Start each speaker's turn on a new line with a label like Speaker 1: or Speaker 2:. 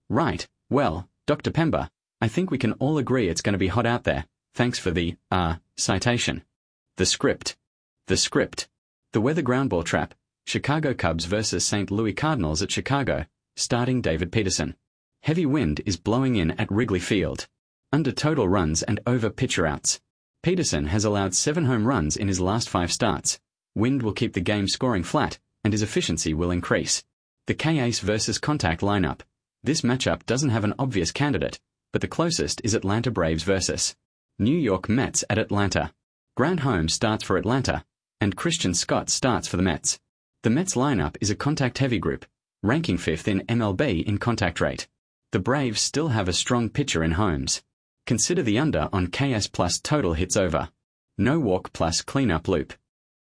Speaker 1: Right, well, Dr. Pember, I think we can all agree it's going to be hot out there. Thanks for the, citation. The script. The weather groundball trap. Chicago Cubs versus St. Louis Cardinals at Chicago, starting David Peterson. Heavy wind is blowing in at Wrigley Field. Under total runs and over pitcher outs. Peterson has allowed 7 home runs in his last 5 starts. Wind will keep the game scoring flat, and his efficiency will increase. The K-Ace versus Contact lineup. This matchup doesn't have an obvious candidate, but the closest is Atlanta Braves versus New York Mets at Atlanta. Grant Holmes starts for Atlanta, and Christian Scott starts for the Mets. The Mets lineup is a contact-heavy group, ranking 5th in MLB in contact rate. The Braves still have a strong pitcher in Holmes. Consider the under on KS plus total hits over. No walk plus cleanup loop.